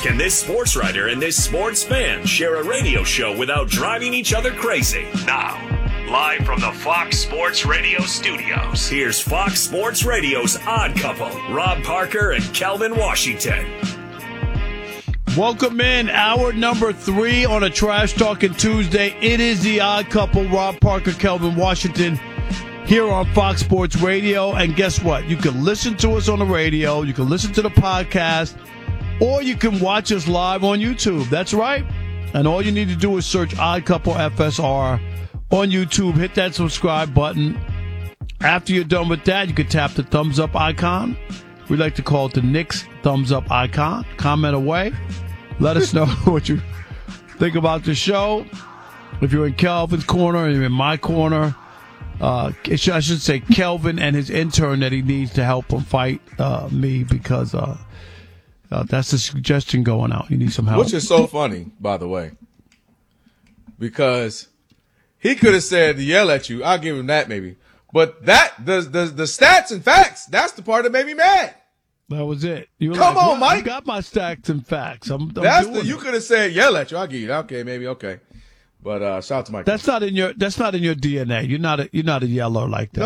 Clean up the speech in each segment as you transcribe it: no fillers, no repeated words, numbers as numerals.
Can this sports writer and this sports fan share a radio show without driving each other crazy? Now, live from the Fox Sports Radio studios, here's Fox Sports Radio's Odd Couple, Rob Parker and Kelvin Washington. Welcome in, hour number 3 on a Trash Talking Tuesday. It is the Odd Couple, Rob Parker, Kelvin Washington, here on Fox Sports Radio. And guess what? You can listen to us on the radio, you can listen to the podcast, or you can watch us live on YouTube. That's right. And all you need to do is search Odd Couple FSR on YouTube. Hit that subscribe button. After you're done with that, you can tap the thumbs up icon. We like to call it the Knicks thumbs up icon. Comment away. Let us know what you think about the show. If you're in Kelvin's corner and you're in my corner, I should say Kelvin and his intern that he needs to help him fight me because that's the suggestion going out. You need some help. Which is so funny, by the way, because he could have said to yell at you. I'll give him that maybe. But the stats and facts, that's the part that made me mad. That was it. You were Come like, on, Mike. I got my stats and facts. You could have said yell at you. I'll give you that. Okay, maybe okay. But shout out to Mike. That's not in your DNA. You're not a yeller like that. No,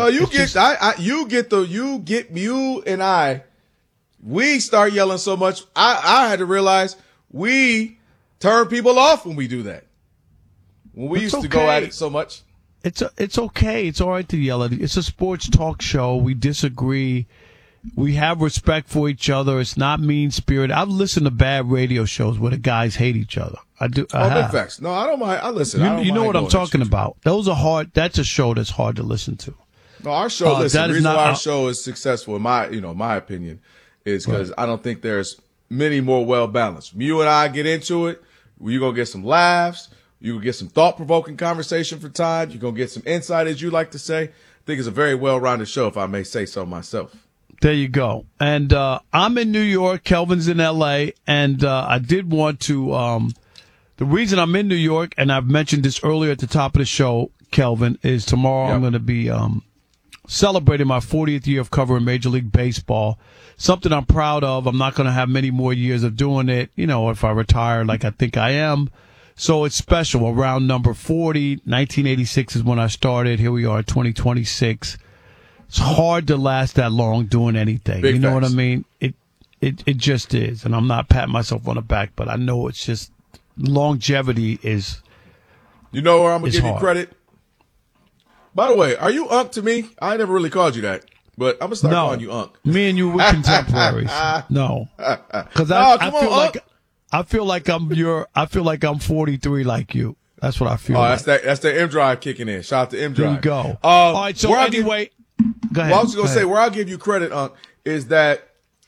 you and I. We start yelling so much. I had to realize we turn people off when we do that. When we used to go at it so much. It's okay. It's all right to yell at it. It's a sports talk show. We disagree. We have respect for each other. It's not mean spirited. I've listened to bad radio shows where the guys hate each other. I do. Big facts. No, I don't mind. I listen. You know what I'm talking about. Those are hard. That's a show that's hard to listen to. No, our show. Listen, the reason why our show is successful, in my opinion, is because I don't think there's many more well balanced. You and I get into it, you're gonna get some laughs. You will get some thought-provoking conversation for time. You're going to get some insight, as you like to say. I think it's a very well-rounded show, if I may say so myself. There you go. And I'm in New York. Kelvin's in L.A. And I did want to the reason I'm in New York, and I've mentioned this earlier at the top of the show, Kelvin, is tomorrow I'm going to be celebrating my 40th year of covering Major League Baseball, something I'm proud of. I'm not going to have many more years of doing it, if I retire like I think I am. So it's special. Around number 40, 1986 is when I started. Here we are, 2026. It's hard to last that long doing anything. Big know facts. what I mean? It just is. And I'm not patting myself on the back, but I know it's just longevity is. You know where I'm going to give hard. you credit? By the way, are you Unc to me? I never really called you that, but I'm going to start calling you Unc. Me and you were contemporaries. No. Because I feel like I'm 43 like you. That's what I feel. That's the M Drive kicking in. Shout out to M Drive. There you go. All right. So anyway, go ahead. Well, I was going to say where I'll give you credit, Unc, is that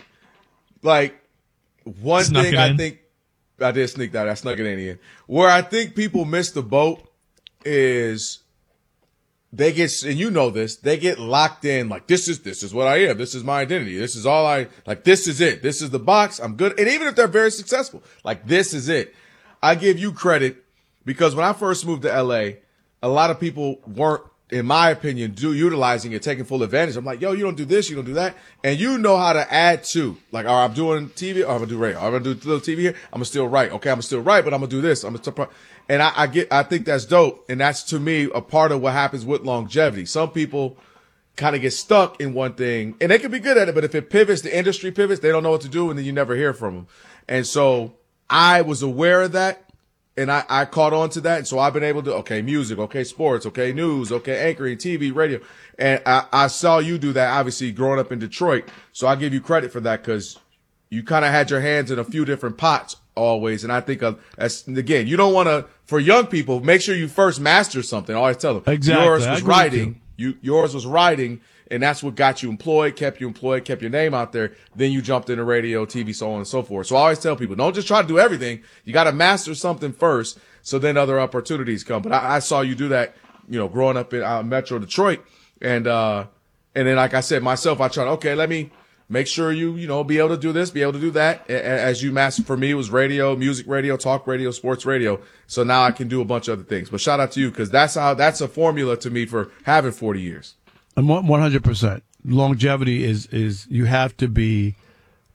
one thing I think I did sneak that. I snuck it in. Where I think people miss the boat is they get, and you know this, they get locked in like this is what I am. This is my identity. This is all this is it. This is the box. I'm good. And even if they're very successful, this is it. I give you credit because when I first moved to LA, a lot of people weren't, in my opinion, utilizing it, taking full advantage. I'm like, yo, you don't do this, you don't do that. And you know how to add to. All right, I'm doing TV, I'm going to do radio. I'm going to do a little TV here. I'm going to still write. Okay, I'm going to still write, but I'm going to do this. And I think that's dope. And that's, to me, a part of what happens with longevity. Some people kind of get stuck in one thing, and they can be good at it, but if it pivots, the industry pivots, they don't know what to do, and then you never hear from them. And so I was aware of that. And I caught on to that. And so I've been able to, music, sports, news, anchoring, TV, radio. And I saw you do that, obviously, growing up in Detroit. So I give you credit for that because you kind of had your hands in a few different pots always. And I think that's, again, you don't want to, for young people, make sure you first master something. I always tell them. Exactly. Yours was writing. Yours was writing. And that's what got you employed, kept your name out there. Then you jumped into radio, TV, so on and so forth. So I always tell people, don't just try to do everything. You got to master something first, so then other opportunities come. But I saw you do that, growing up in Metro Detroit. And then, like I said, myself, I tried, let me make sure you be able to do this, be able to do that. As you master, for me, it was radio, music radio, talk radio, sports radio. So now I can do a bunch of other things. But shout out to you because that's a formula to me for having 40 years. And 100%. Longevity is you have to be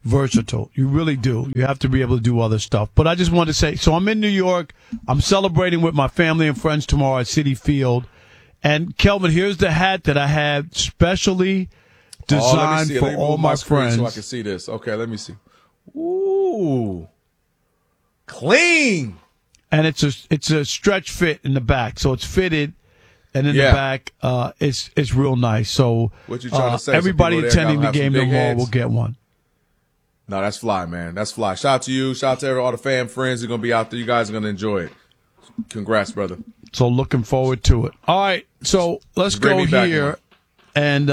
versatile. You really do. You have to be able to do other stuff. But I just wanted to say, so I'm in New York. I'm celebrating with my family and friends tomorrow at Citi Field. And, Kelvin, here's the hat that I had specially designed for all my friends. So I can see this. Okay, let me see. Ooh. Clean. And it's a stretch fit in the back. So it's fitted. And in the back, it's real nice. So what you trying to say? Everybody attending the game tomorrow will get one. No, that's fly, man. That's fly. Shout out to you. Shout out to all the fan friends who are going to be out there. You guys are going to enjoy it. Congrats, brother. So looking forward to it. All right, so let's go here. And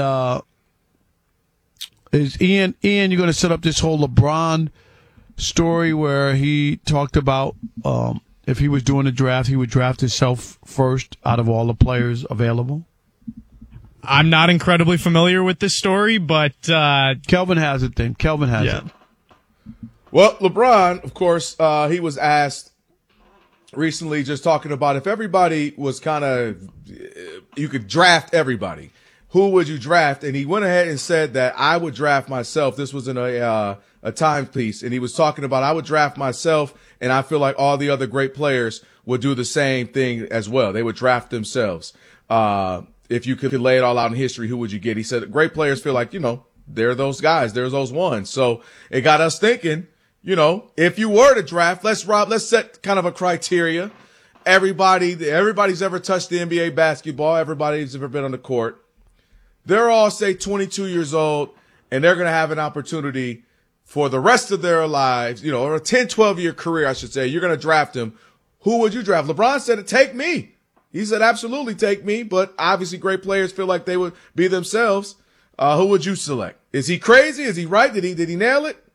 is Ian, you're going to set up this whole LeBron story where he talked about if he was doing a draft, he would draft himself first out of all the players available? I'm not incredibly familiar with this story, but Kelvin has it then. Kelvin has it. Well, LeBron, of course, he was asked recently just talking about if everybody was kind of – you could draft everybody. Who would you draft? And he went ahead and said that I would draft myself. This was in a timepiece, and he was talking about I would draft myself, and I feel like all the other great players would do the same thing as well. They would draft themselves. If you could lay it all out in history, who would you get? He said great players feel like, they're those guys. There's those ones. So it got us thinking, if you were to draft, let's set kind of a criteria. Everybody's ever touched the NBA basketball. Everybody's ever been on the court. They're all, say, 22 years old, and they're going to have an opportunity for the rest of their lives, or a 10, 12-year career, I should say. You're going to draft them. Who would you draft? LeBron said, take me. He said, absolutely take me, but obviously great players feel like they would be themselves. Who would you select? Is he crazy? Is he right? Did he nail it?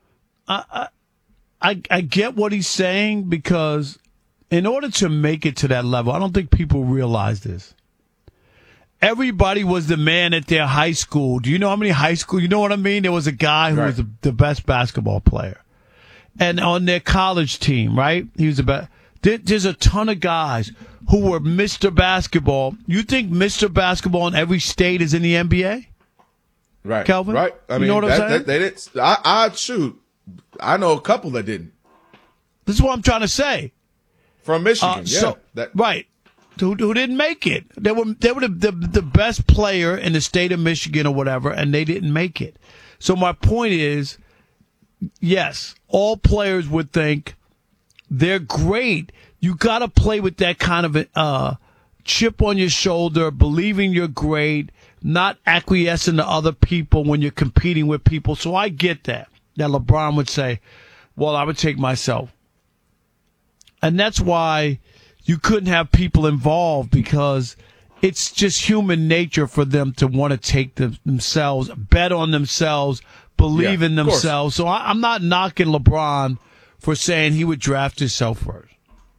I get what he's saying, because in order to make it to that level, I don't think people realize this. Everybody was the man at their high school. Do you know how many high school? You know what I mean? There was a guy who was the best basketball player. And on their college team, right? He was the best. There's a ton of guys who were Mr. Basketball. You think Mr. Basketball in every state is in the NBA? Right. Kelvin? Right. I mean, you know what I'm saying? They didn't. I shoot. I know a couple that didn't. This is what I'm trying to say. From Michigan, right. Who didn't make it. They were the best player in the state of Michigan or whatever, and they didn't make it. So my point is, yes, all players would think they're great. You got to play with that kind of a chip on your shoulder, believing you're great, not acquiescing to other people when you're competing with people. So I get that LeBron would say, well, I would take myself. And that's why you couldn't have people involved, because it's just human nature for them to want to take themselves, bet on themselves, believe in themselves. So I'm not knocking LeBron for saying he would draft himself first.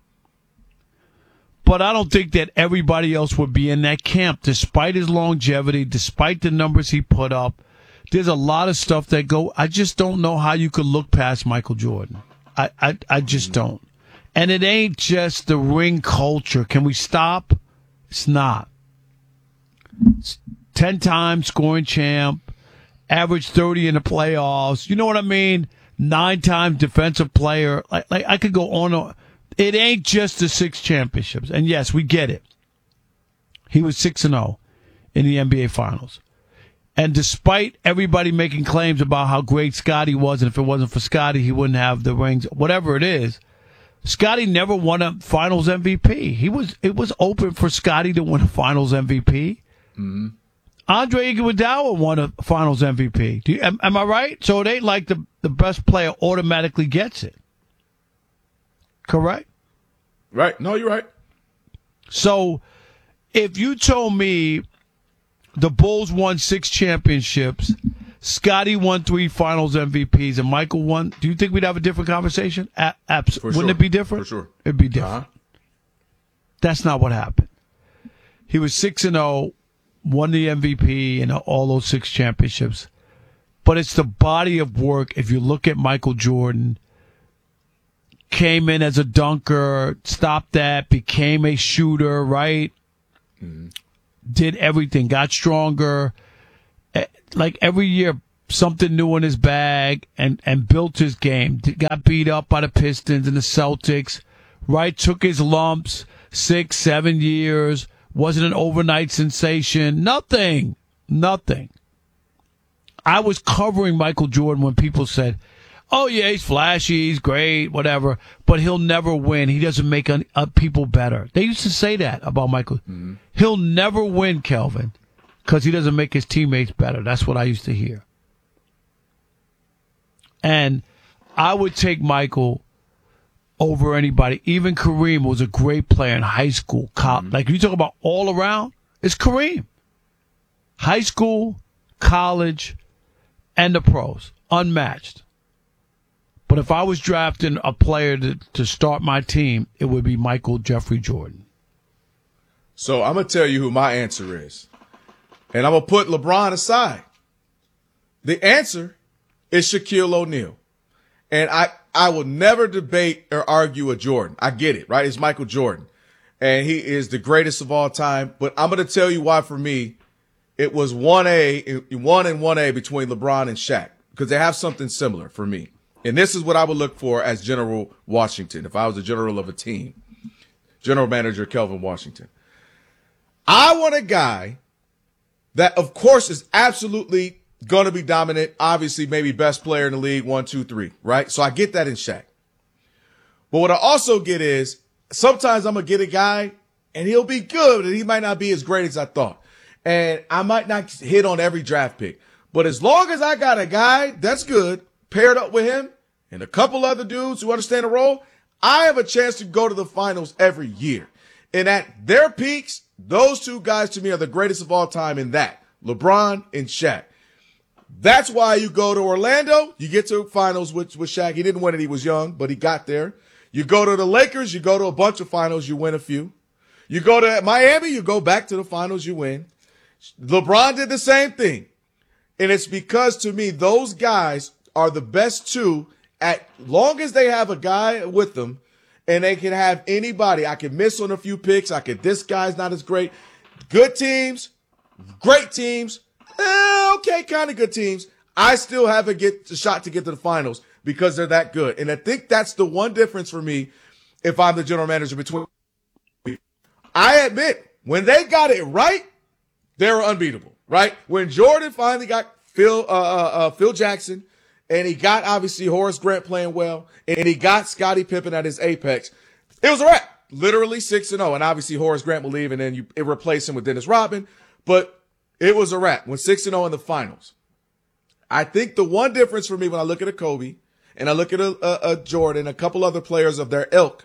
But I don't think that everybody else would be in that camp, despite his longevity, despite the numbers he put up. There's a lot of stuff that go. I just don't know how you could look past Michael Jordan. I just don't. And it ain't just the ring culture. Can we stop? It's not. It's 10-time scoring champ, average 30 in the playoffs. You know what I mean? 9-time defensive player. Like I could go on. It ain't just the 6 championships. And yes, we get it. He was 6-0 in the NBA Finals. And despite everybody making claims about how great Scottie was, and if it wasn't for Scottie, he wouldn't have the rings, whatever it is, Scottie never won a Finals MVP. It was open for Scottie to win a Finals MVP. Mm-hmm. Andre Iguodala won a Finals MVP. Am I right? So it ain't like the best player automatically gets it. Correct? Right. No, you're right. So if you told me the Bulls won 6 championships, Scottie won 3 Finals MVPs, and Michael won, do you think we'd have a different conversation? Absolutely. Wouldn't it be different? For sure. It'd be different. That's not what happened. He was 6-0, won the MVP in all those 6 championships. But it's the body of work. If you look at Michael Jordan, came in as a dunker, stopped that, became a shooter, right? Mm-hmm. Did everything, got stronger. Like every year, something new in his bag and built his game. Got beat up by the Pistons and the Celtics, right? Took his lumps, 6, 7 years, wasn't an overnight sensation. Nothing. I was covering Michael Jordan when people said, oh, yeah, he's flashy, he's great, whatever, but he'll never win. He doesn't make people better. They used to say that about Michael. Mm-hmm. He'll never win, Kelvin, because he doesn't make his teammates better. That's what I used to hear. And I would take Michael over anybody. Even Kareem was a great player in high school. Like, you talk about all around, it's Kareem. High school, college, and the pros. Unmatched. But if I was drafting a player to start my team, it would be Michael Jeffrey Jordan. So I'm going to tell you who my answer is. And I'm going to put LeBron aside. The answer is Shaquille O'Neal. And I will never debate or argue with Jordan. I get it, right? It's Michael Jordan. And he is the greatest of all time. But I'm going to tell you why, for me, it was 1A between LeBron and Shaq. Because they have something similar for me. And this is what I would look for as General Washington, if I was a general of a team. General Manager Kelvin Washington. I want a guy that, of course, is absolutely going to be dominant. Obviously, maybe best player in the league, 1, 2, 3, right? So I get that in Shaq. But what I also get is sometimes I'm going to get a guy and he'll be good, and he might not be as great as I thought. And I might not hit on every draft pick. But as long as I got a guy that's good, paired up with him and a couple other dudes who understand the role, I have a chance to go to the finals every year. And at their peaks, those two guys to me are the greatest of all time in that. LeBron and Shaq. That's why you go to Orlando, you get to finals with Shaq. He didn't win it, he was young, but he got there. You go to the Lakers, you go to a bunch of finals, you win a few. You go to Miami, you go back to the finals, you win. LeBron did the same thing. And it's because, to me, those guys are the best two, at long as they have a guy with them and they can have anybody. I can miss on a few picks. This guy's not as great. Good teams, great teams, okay, kind of good teams. I still have a shot to get to the finals because they're that good. And I think that's the one difference for me if I'm the general manager between. I admit, when they got it right, they were unbeatable, right? When Jordan finally got Phil Jackson, and he got, obviously, Horace Grant playing well, and he got Scottie Pippen at his apex, it was a wrap. Literally 6-0. And obviously Horace Grant will leave, and then it replaced him with Dennis Rodman. But it was a wrap. When 6-0 in the finals. I think the one difference for me when I look at a Kobe, and I look at a Jordan, a couple other players of their ilk,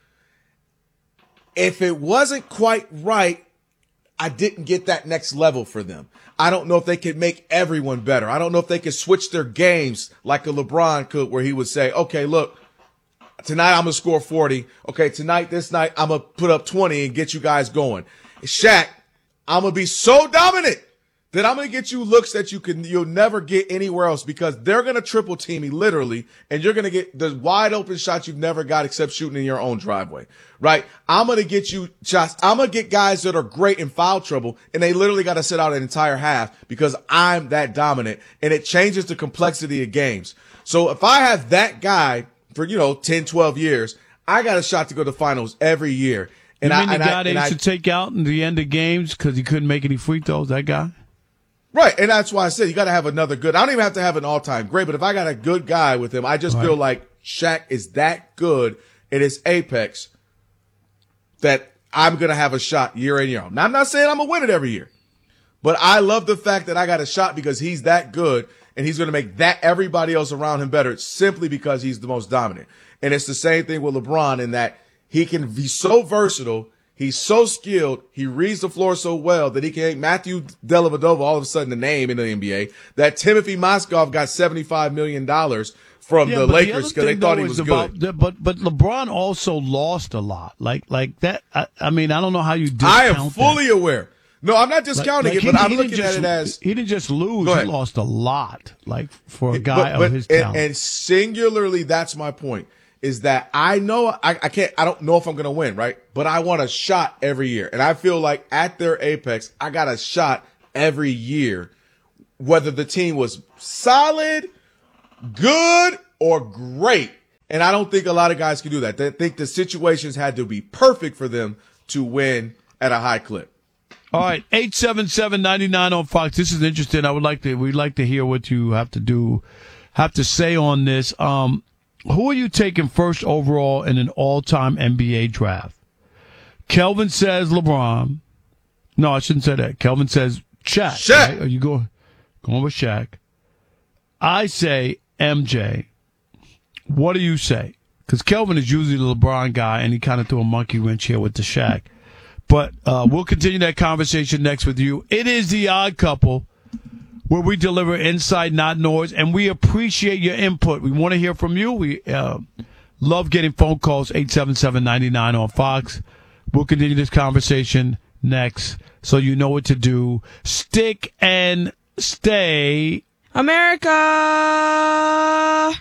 if it wasn't quite right, I didn't get that next level for them. I don't know if they could make everyone better. I don't know if they could switch their games like a LeBron could, where he would say, okay, look, tonight I'm going to score 40. Okay, this night I'm going to put up 20 and get you guys going. Shaq, I'm going to be so dominant that I'm going to get you looks that you'll never get anywhere else, because they're going to triple team me literally, and you're going to get the wide open shots you've never got except shooting in your own driveway, right? I'm going to get you shots. I'm going to get guys that are great in foul trouble, and they literally got to sit out an entire half because I'm that dominant, and it changes the complexity of games. So if I have that guy for, 10, 12 years, I got a shot to go to the finals every year. And the guy they used to take out in the end of games because he couldn't make any free throws, that guy? Right, and that's why I said you got to have another good. I don't even have to have an all-time great, but if I got a good guy with him, I just feel like Shaq is that good at his apex that I'm going to have a shot year in, year out. Now, I'm not saying I'm going to win it every year, but I love the fact that I got a shot because he's that good, and he's going to make everybody else around him better simply because he's the most dominant. And it's the same thing with LeBron in that he can be so versatile. He's so skilled. He reads the floor so well that he can make Matthew Dellavedova all of a sudden the name in the NBA. That Timothy Mozgov got $75 million from the Lakers because they thought he was good. But LeBron also lost a lot. Like that. I mean, I don't know how you discount I am fully aware. No, I'm not discounting it, but I'm looking at it as he didn't just lose. He lost a lot. Like for a guy of his talent. And singularly, that's my point. Is that I know I don't know if I'm going to win, right? But I want a shot every year. And I feel like at their apex, I got a shot every year whether the team was solid, good, or great. And I don't think a lot of guys can do that. They think the situations had to be perfect for them to win at a high clip. All right, 877-99 on Fox. This is interesting. We'd like to hear what you have to say on this. Who are you taking first overall in an all-time NBA draft? Kelvin says LeBron. No, I shouldn't say that. Kelvin says Shaq. Shaq. Right? Are you going with Shaq? I say MJ. What do you say? Because Kelvin is usually the LeBron guy, and he kind of threw a monkey wrench here with the Shaq. But we'll continue that conversation next with you. It is The Odd Couple, where we deliver insight, not noise, and we appreciate your input. We want to hear from you. We love getting phone calls, 877-99 on Fox. We'll continue this conversation next, so you know what to do. Stick and stay. America!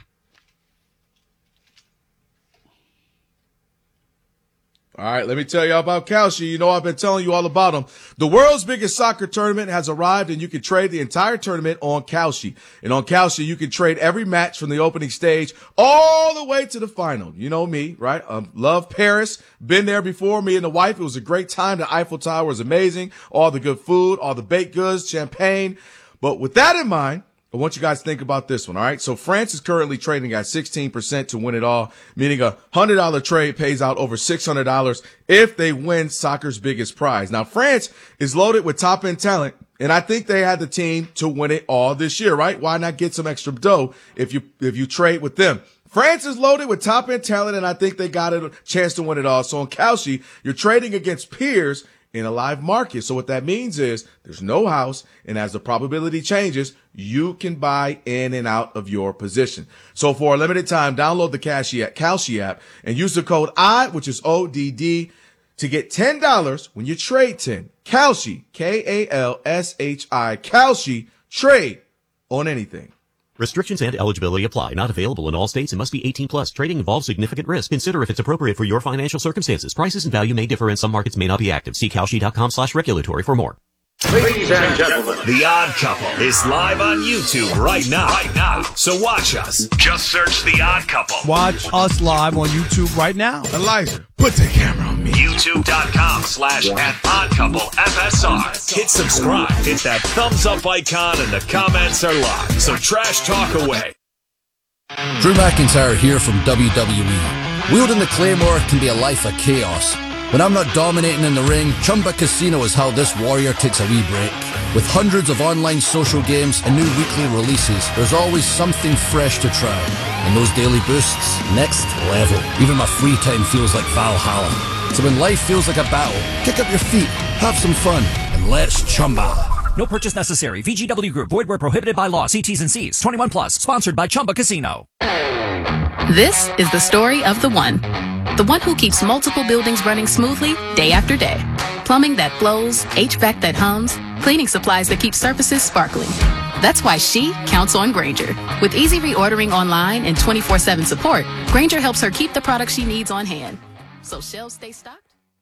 All right, let me tell you about Kalshi. You know I've been telling you all about them. The world's biggest soccer tournament has arrived, and you can trade the entire tournament on Kalshi. And on Kalshi, you can trade every match from the opening stage all the way to the final. You know me, right? Love Paris. Been there before, me and the wife. It was a great time. The Eiffel Tower was amazing. All the good food, all the baked goods, champagne. But with that in mind, I want you guys to think about this one, all right? So France is currently trading at 16% to win it all, meaning a $100 trade pays out over $600 if they win soccer's biggest prize. Now, France is loaded with top-end talent, and I think they had the team to win it all this year, right? Why not get some extra dough if you trade with them? France is loaded with top-end talent, and I think they got a chance to win it all. So on Kalshi, you're trading against peers in a live market. So what that means is there's no house, and as the probability changes, you can buy in and out of your position. So for a limited time, download the Kalshi app and use the code ODD, which is ODD, to get $10 when you trade 10. Kalshi, Kalshi, Kalshi, trade on anything. Restrictions and eligibility apply. Not available in all states and must be 18 plus. Trading involves significant risk. Consider if it's appropriate for your financial circumstances. Prices and value may differ and some markets may not be active. See Kalshi.com/regulatory for more. Ladies and gentlemen, The Odd Couple is live on YouTube right now. So watch us. Just search The Odd Couple. Watch us live on YouTube right now. Elijah, put the camera on me. YouTube.com/@OddCoupleFSR. Hit subscribe, hit that thumbs up icon, and the comments are live. So trash talk away. Drew McIntyre here from WWE. Wielding the Claymore can be a life of chaos. When I'm not dominating in the ring, Chumba Casino is how this warrior takes a wee break. With hundreds of online social games and new weekly releases, there's always something fresh to try. And those daily boosts, next level. Even my free time feels like Valhalla. So when life feels like a battle, kick up your feet, have some fun, and let's Chumba. No purchase necessary. VGW Group. Void where prohibited by law. See T's and C's. 21 plus. Sponsored by Chumba Casino. This is the story of the one. The one who keeps multiple buildings running smoothly day after day. Plumbing that flows, HVAC that hums, cleaning supplies that keep surfaces sparkling. That's why she counts on Grainger. With easy reordering online and 24/7 support, Grainger helps her keep the products she needs on hand. So shelves stay stocked.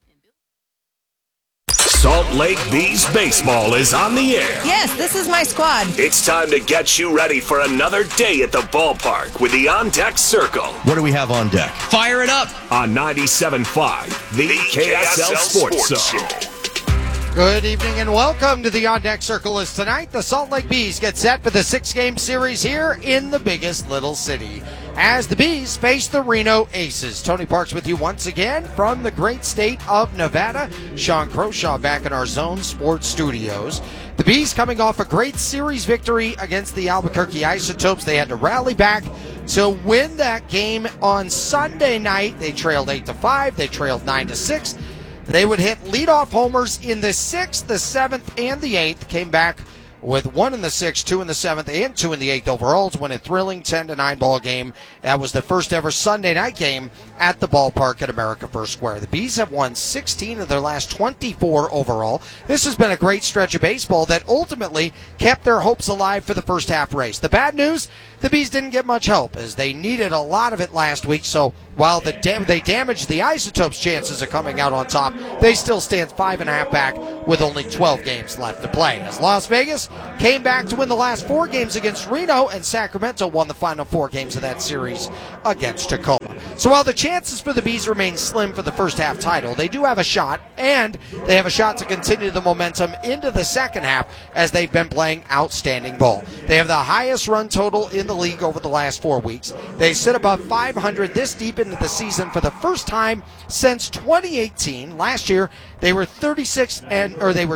Salt Lake Bees baseball is on the air. Yes, this is my squad. It's time to get you ready for another day at the ballpark with the On Deck Circle. What do we have on deck? Fire it up. On 97.5, the KSL Sports Zone. Good evening and welcome to the On Deck Circle. As tonight, the Salt Lake Bees get set for the 6-game series here in the biggest little city, as the Bees face the Reno Aces. Tony Parks with you once again from the great state of Nevada. Sean Croshaw back in our Zone Sports Studios. The Bees coming off a great series victory against the Albuquerque Isotopes. They had to rally back to win that game on Sunday night. They trailed 8-5. They trailed 9-6. They would hit leadoff homers in the 6th, the 7th, and the 8th. Came back with 1 in the 6th, 2 in the 7th, and 2 in the 8th overall to win a thrilling 10-9 ball game. That was the first ever Sunday night game at the ballpark at America First Square. The Bees have won 16 of their last 24 overall. This has been a great stretch of baseball that ultimately kept their hopes alive for the first half race. The bad news, the Bees didn't get much help as they needed a lot of it last week. So while they damaged the Isotopes' chances of coming out on top, they still stand 5.5 back with only 12 games left to play. As Las Vegas came back to win the last 4 games against Reno, and Sacramento won the final 4 games of that series against Tacoma. So while the chances for the Bees remain slim for the first half title, they do have a shot, and they have a shot to continue the momentum into the second half as they've been playing outstanding ball. They have the highest run total in the league over the last 4 weeks. They sit above 500 this deep into the season for the first time since 2018. Last year, they were 26 and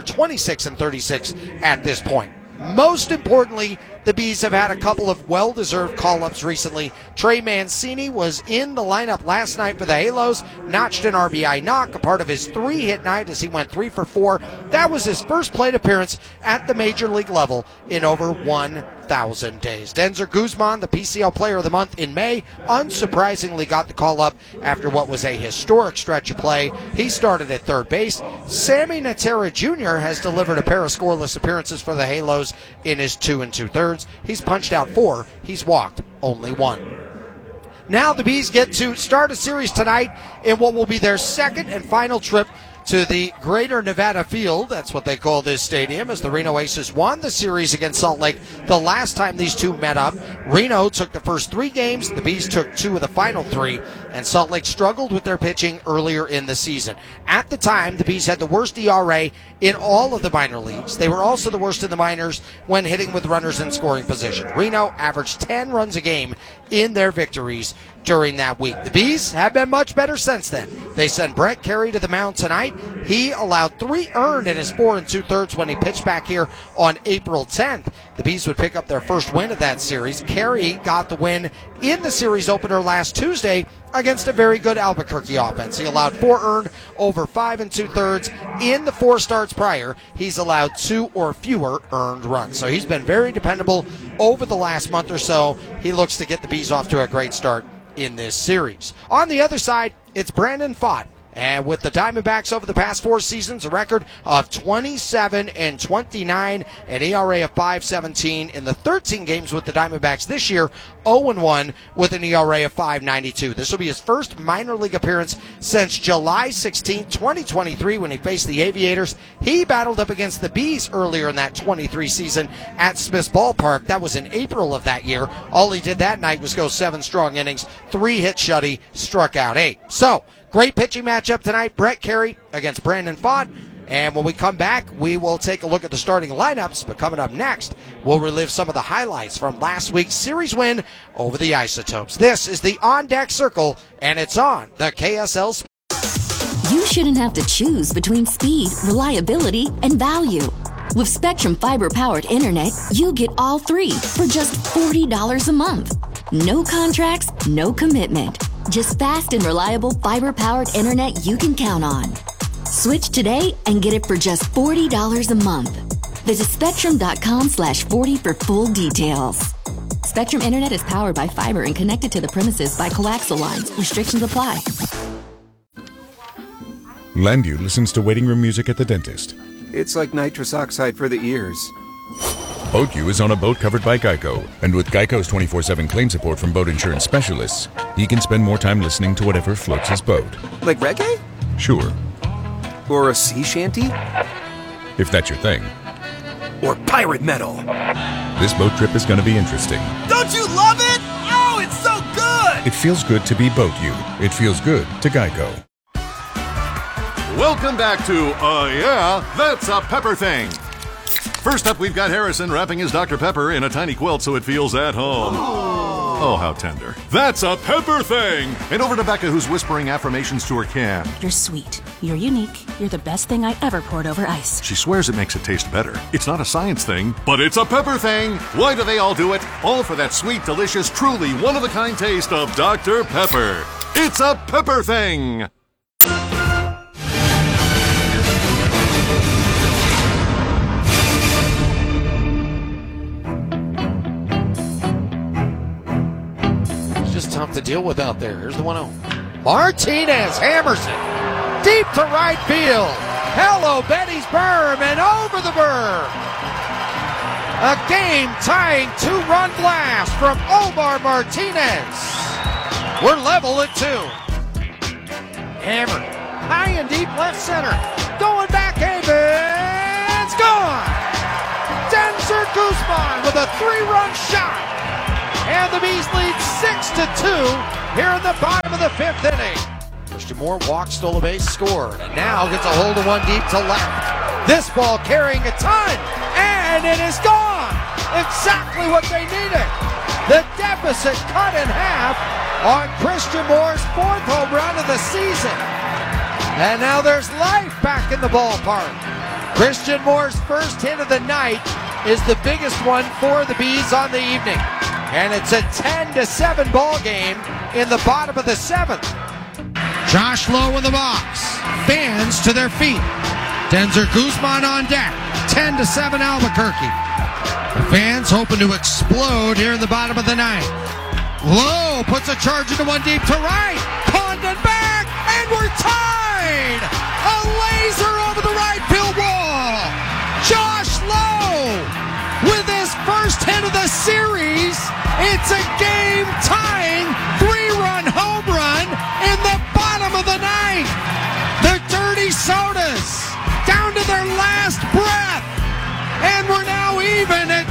36 at this point. Most importantly, the Bees have had a couple of well-deserved call-ups recently. Trey Mancini was in the lineup last night for the Halos, notched an RBI knock, a part of his 3-hit night as he went 3 for 4. That was his first plate appearance at the major league level in over 1,000 days. Denzer Guzman, the PCL Player of the Month in May, unsurprisingly got the call-up after what was a historic stretch of play. He started at third base. Sammy Natera Jr. has delivered a pair of scoreless appearances for the Halos in his 2 2/3. He's punched out 4. He's walked only 1. Now the Bees get to start a series tonight in what will be their second and final trip to the Greater Nevada Field. That's what they call this stadium, as the Reno Aces won the series against Salt Lake the last time these two met up. Reno took the first 3 games, the Bees took 2 of the final 3, and Salt Lake struggled with their pitching earlier in the season. At the time, the Bees had the worst ERA in all of the minor leagues. They were also the worst in the minors when hitting with runners in scoring position. Reno averaged 10 runs a game in their victories during that week. The Bees have been much better since then. They sent Brett Carey to the mound tonight. He allowed 3 earned in his 4 2/3 when he pitched back here on April 10th. The Bees would pick up their first win of that series. Carey got the win in the series opener last Tuesday against a very good Albuquerque offense. He allowed 4 earned over 5 2/3. In the 4 starts prior, he's allowed 2 or fewer earned runs. So he's been very dependable over the last month or so. He looks to get the Bees off to a great start in this series. On the other side, it's Brandon Pfaadt. And with the Diamondbacks over the past 4 seasons, a record of 27-29, an ERA of 5.17 in the 13 games with the Diamondbacks this year, 0-1 with an ERA of 5.92. This will be his first minor league appearance since July 16, 2023, when he faced the Aviators. He battled up against the Bees earlier in that 23 season at Smith's Ballpark. That was in April of that year. All he did that night was go 7 strong innings, 3 hit shutty, struck out 8. So, great pitching matchup tonight. Brett Carey against Brandon Pfaadt. And when we come back, we will take a look at the starting lineups. But coming up next, we'll relive some of the highlights from last week's series win over the Isotopes. This is the On Deck Circle, and it's on the KSL. You shouldn't have to choose between speed, reliability, and value. With Spectrum Fiber-powered internet, you get all 3 for just $40 a month. No contracts, no commitment. Just fast and reliable fiber-powered internet you can count on. Switch today and get it for just $40 a month. Visit Spectrum.com/40 for full details. Spectrum Internet is powered by fiber and connected to the premises by coaxial lines. Restrictions apply. Landu listens to waiting room music at the dentist. It's like nitrous oxide for the ears. BoatU is on a boat covered by Geico, and with Geico's 24/7 claim support from boat insurance specialists, he can spend more time listening to whatever floats his boat. Like reggae? Sure. Or a sea shanty? If that's your thing. Or pirate metal. This boat trip is going to be interesting. Don't you love it? Oh, it's so good! It feels good to be BoatU. It feels good to Geico. Welcome back to Yeah, That's a Pepper Thing. First up, we've got Harrison wrapping his Dr. Pepper in a tiny quilt so it feels at home. Oh, how tender. That's a Pepper Thing! And over to Becca, who's whispering affirmations to her can. You're sweet. You're unique. You're the best thing I ever poured over ice. She swears it makes it taste better. It's not a science thing, but it's a Pepper Thing! Why do they all do it? All for that sweet, delicious, truly one-of-a-kind taste of Dr. Pepper. It's a Pepper Thing! Tough to deal with out there. Here's the 1-0. Martinez hammers it deep to right field. Hello, Betty's berm, and over the berm. A game-tying 2-run blast from Omar Martinez. We're level at 2. Hammered. High and deep left center. Going back, Havens. Gone. Denzer Guzman with a 3-run shot. And the Bees lead 6-2 here in the bottom of the 5th inning. Christian Moore walks, stole a base, scored. And now gets a hold of one deep to left. This ball carrying a ton. And it is gone. Exactly what they needed. The deficit cut in half on Christian Moore's 4th home run of the season. And now there's life back in the ballpark. Christian Moore's first hit of the night is the biggest one for the Bees on the evening. And it's a 10-7 ball game in the bottom of the 7th. Josh Lowe in the box. Fans to their feet. Denzer Guzman on deck. 10-7 Albuquerque. The fans hoping to explode here in the bottom of the 9th. Lowe puts a charge into one deep to right. Condon back, and we're tied! A laser over the right field wall. Josh Lowe with his first hit of the series. It's a game-tying 3-run home run in the bottom of the 9th. The Dirty Sodas down to their last breath. And we're now even at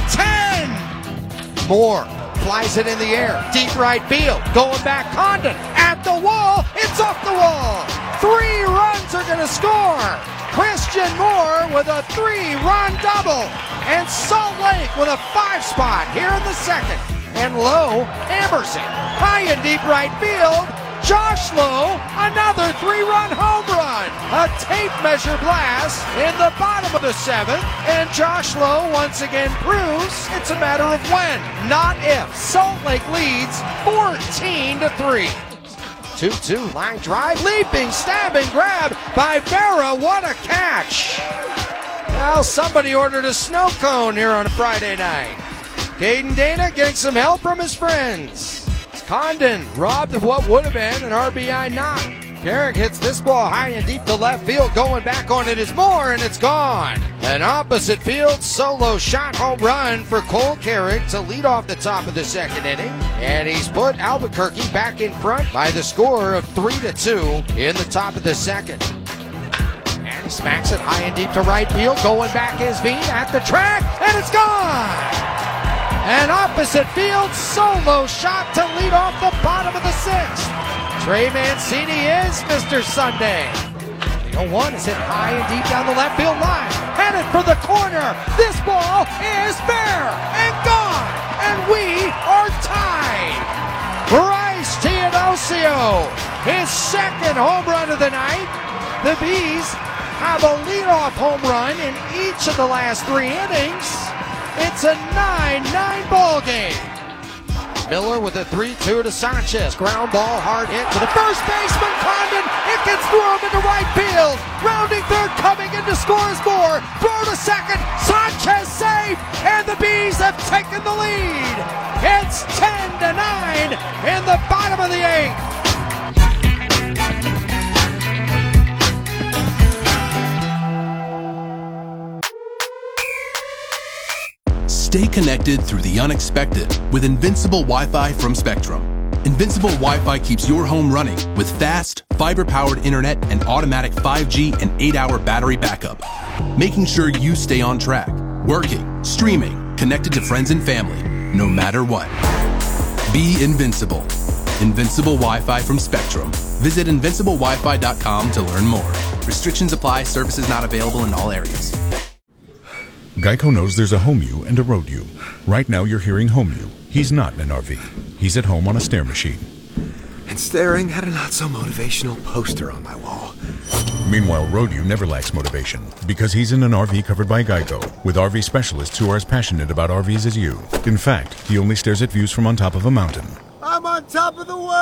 10. Moore flies it in the air. Deep right field. Going back, Condon at the wall. It's off the wall. 3 runs are going to score. Christian Moore with a 3-run double. And Salt Lake with a 5 spot here in the 2nd. And Lowe hammers it. High and deep right field. Josh Lowe, another 3-run home run. A tape measure blast in the bottom of the 7th. And Josh Lowe once again proves it's a matter of when, not if. Salt Lake leads 14-3. 2-2 line drive, leaping, stabbing, grab by Vera. What a catch. Well, somebody ordered a snow cone here on a Friday night. Caden Dana getting some help from his friends. Condon robbed of what would have been an RBI knock. Carrick hits this ball high and deep to left field. Going back on it is Moore, and it's gone. An opposite field solo shot home run for Cole Carrick to lead off the top of the 2nd inning. And he's put Albuquerque back in front by the score of 3-2 in the top of the 2nd. And he smacks it high and deep to right field. Going back his feet at the track, and it's gone. An opposite field solo shot to lead off the bottom of the 6th. Trey Mancini is Mr. Sunday. The 0-1 is hit high and deep down the left field line. Headed for the corner. This ball is fair and gone. And we are tied. Bryce Teodosio, his 2nd home run of the night. The Bees have a leadoff home run in each of the last 3 innings. It's a 9-9 ball game. Miller with a 3-2 to Sanchez. Ground ball, hard hit to the first baseman, Condon. It gets through him into right field. Rounding third, coming in to score is Moore. Throw to second, Sanchez safe, and the Bees have taken the lead. It's 10-9 in the bottom of the 8th. Stay connected through the unexpected with Invincible Wi-Fi from Spectrum. Invincible Wi-Fi keeps your home running with fast, fiber-powered internet and automatic 5G and 8-hour battery backup, making sure you stay on track, working, streaming, connected to friends and family, no matter what. Be invincible. Invincible Wi-Fi from Spectrum. Visit invinciblewifi.com to learn more. Restrictions apply. Services not available in all areas. Geico knows there's a home you and a road you. Right now you're hearing home you. He's not in an RV. He's at home on a stair machine. And staring at a not-so-motivational poster on my wall. Meanwhile, road you never lacks motivation because he's in an RV covered by Geico with RV specialists who are as passionate about RVs as you. In fact, he only stares at views from on top of a mountain. I'm on top of the world!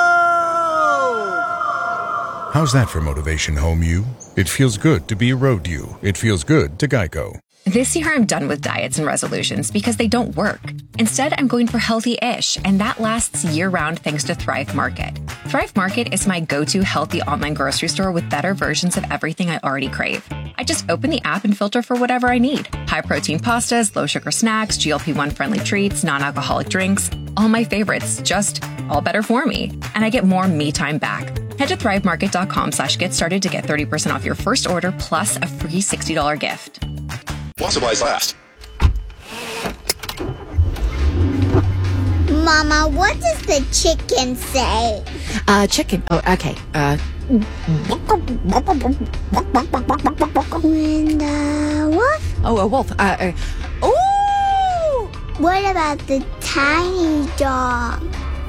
How's that for motivation, home you? It feels good to be a road you. It feels good to Geico. This year, I'm done with diets and resolutions because they don't work. Instead, I'm going for healthy-ish, and that lasts year-round thanks to Thrive Market. Thrive Market is my go-to healthy online grocery store with better versions of everything I already crave. I just open the app and filter for whatever I need. High-protein pastas, low-sugar snacks, GLP-1-friendly treats, non-alcoholic drinks. All my favorites, just all better for me. And I get more me time back. Head to thrivemarket.com/get started to get 30% off your first order plus a free $60 gift. While supplies last. Mama, what does the chicken say? Chicken. Oh, okay. When the wolf? Oh, a wolf. Ooh! What about the tiny dog?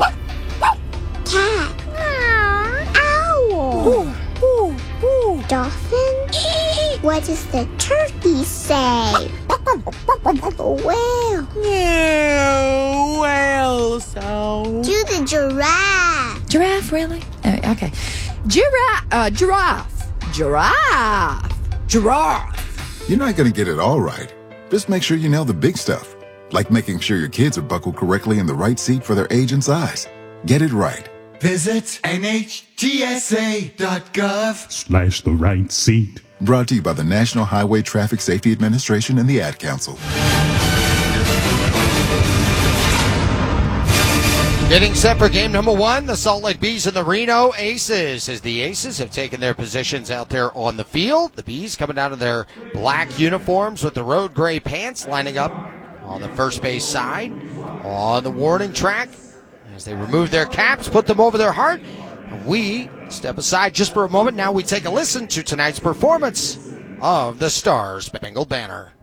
Cat? Owl? Dolphin? What does the turkey say? Whale? Yeah, whale sound. Do the giraffe. Giraffe, really? Okay. Giraffe. Giraffe. You're not going to get it all right. Just make sure you nail the big stuff, like making sure your kids are buckled correctly in the right seat for their age and size. Get it right. Visit NHTSA.gov/ the right seat. Brought to you by the National Highway Traffic Safety Administration and the Ad Council. Getting set for game number 1, the Salt Lake Bees and the Reno Aces, as the Aces have taken their positions out there on the field. The Bees coming out of their black uniforms with the road gray pants, lining up on the first base side on the warning track as they remove their caps, put them over their heart. We step aside just for a moment. Now we take a listen to tonight's performance of the Stars Spangled Banner.